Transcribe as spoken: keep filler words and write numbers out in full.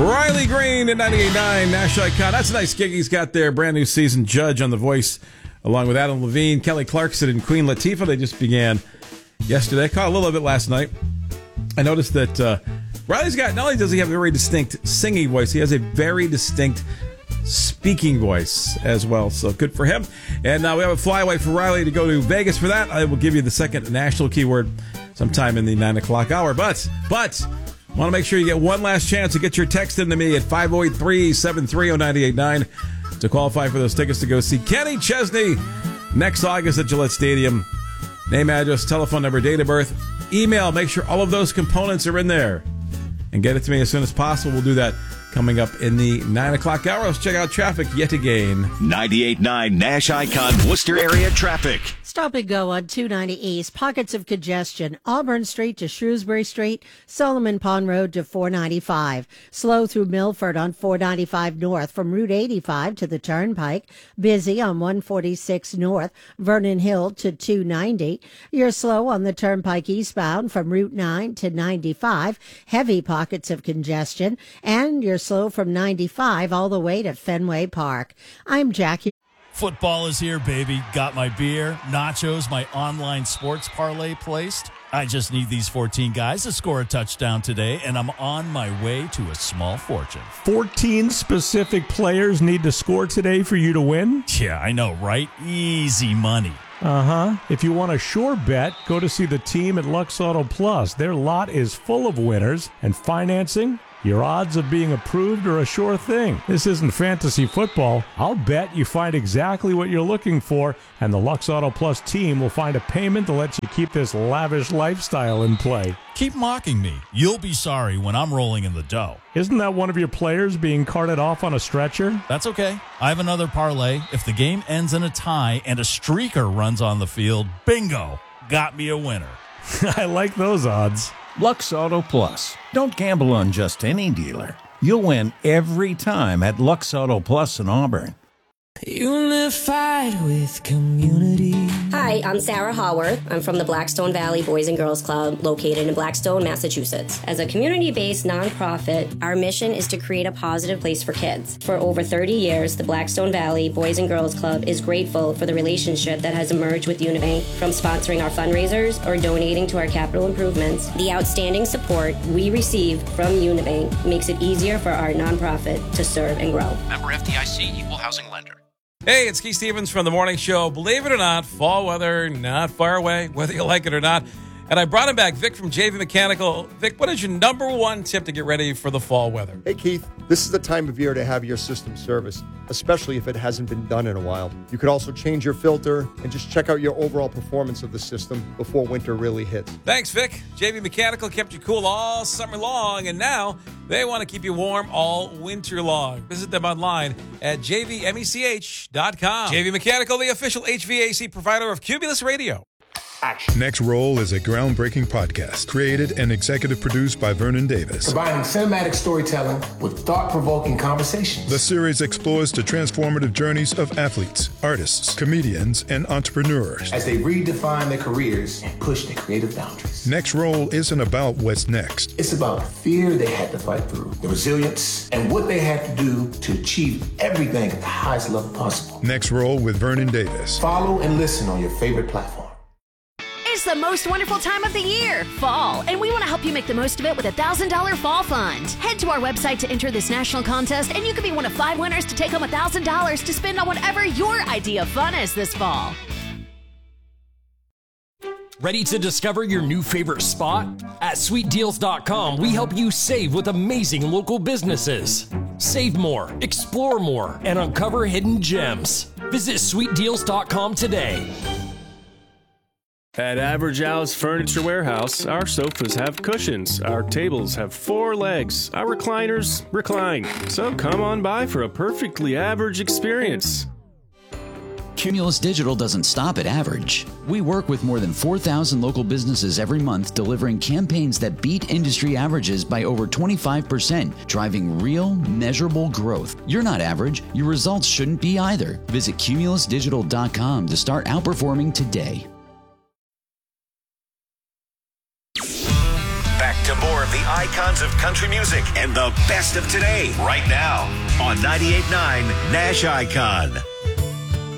Riley Green in ninety-eight point nine National Icon. That's a nice gig he's got there. Brand new season judge on The Voice, along with Adam Levine, Kelly Clarkson, and Queen Latifah. They just began yesterday. I caught a little of it last night. I noticed that uh, Riley's got, not only does he have a very distinct singing voice, he has a very distinct speaking voice as well. So good for him. And now uh, we have a flyaway for Riley to go to Vegas for that. I will give you the second national keyword sometime in the nine o'clock hour. But, but... want to make sure you get one last chance to get your text into me at five oh eight three, seven three oh, nine eight nine to qualify for those tickets to go see Kenny Chesney next August at Gillette Stadium. Name, address, telephone number, date of birth, email. Make sure all of those components are in there. And get it to me as soon as possible. We'll do that coming up in the nine o'clock hour. Let's check out traffic yet again. ninety-eight point nine Nash Icon Worcester area traffic. Stop and go on two ninety East. Pockets of congestion. Auburn Street to Shrewsbury Street. Solomon Pond Road to four ninety-five. Slow through Milford on four ninety-five North from Route eighty-five to the Turnpike. Busy on one forty-six North. Vernon Hill to two ninety. You're slow on the Turnpike eastbound from Route nine to ninety-five. Heavy pockets of congestion. And you're slow from ninety-five all the way to Fenway Park. I'm Jackie. Football is here, baby. Got my beer, nachos, my online sports parlay placed. I just need these fourteen guys to score a touchdown today, and I'm on my way to a small fortune. fourteen specific players need to score today for you to win? Yeah, I know, right? Easy money. Uh-huh. If you want a sure bet, go to see the team at Lux Auto Plus. Their lot is full of winners, and financing, your odds of being approved are a sure thing. This isn't fantasy football. I'll bet you find exactly what you're looking for, and the Lux Auto Plus team will find a payment that lets you keep this lavish lifestyle in play. Keep mocking me. You'll be sorry when I'm rolling in the dough. Isn't that one of your players being carted off on a stretcher? That's okay. I have another parlay. If the game ends in a tie and a streaker runs on the field, bingo, got me a winner. I like those odds. Lux Auto Plus. Don't gamble on just any dealer. You'll win every time at Lux Auto Plus in Auburn. Unified with community. Hi, I'm Sarah Haworth. I'm from the Blackstone Valley Boys and Girls Club located in Blackstone, Massachusetts. As a community-based nonprofit, our mission is to create a positive place for kids. For over thirty years, the Blackstone Valley Boys and Girls Club is grateful for the relationship that has emerged with Unibank. From sponsoring our fundraisers or donating to our capital improvements, the outstanding support we receive from Unibank makes it easier for our nonprofit to serve and grow. Member F D I C, Equal Housing Lender. Hey, it's Keith Stevens from The Morning Show. Believe it or not, fall weather not far away, whether you like it or not. And I brought him back, Vic from J V Mechanical. Vic, what is your number one tip to get ready for the fall weather? Hey, Keith, this is the time of year to have your system serviced, especially if it hasn't been done in a while. You could also change your filter and just check out your overall performance of the system before winter really hits. Thanks, Vic. J V Mechanical kept you cool all summer long, and now they want to keep you warm all winter long. Visit them online at j v mech dot com. J V Mechanical, the official H V A C provider of Cumulus Radio. Action. Next Roll is a groundbreaking podcast created and executive produced by Vernon Davis. Combining cinematic storytelling with thought-provoking conversations. The series explores the transformative journeys of athletes, artists, comedians, and entrepreneurs as they redefine their careers and push their creative boundaries. Next Roll isn't about what's next. It's about the fear they had to fight through, the resilience, and what they had to do to achieve everything at the highest level possible. Next Roll with Vernon Davis. Follow and listen on your favorite platform. It's the most wonderful time of the year, fall, and we want to help you make the most of it with a one thousand dollars Fall Fund. Head to our website to enter this national contest, and you could be one of five winners to take home one thousand dollars to spend on whatever your idea of fun is this fall. Ready to discover your new favorite spot? At sweet deals dot com, we help you save with amazing local businesses. Save more, explore more, and uncover hidden gems. Visit sweet deals dot com today. At Average Al's Furniture Warehouse, our sofas have cushions, our tables have four legs, our recliners recline. So come on by for a perfectly average experience. Cumulus Digital doesn't stop at average. We work with more than four thousand local businesses every month, delivering campaigns that beat industry averages by over twenty-five percent, driving real, measurable growth. You're not average. Your results shouldn't be either. Visit cumulus digital dot com to start outperforming today. Back to more of the Icons of country music and the best of today right now on ninety-eight point nine Nash Icon.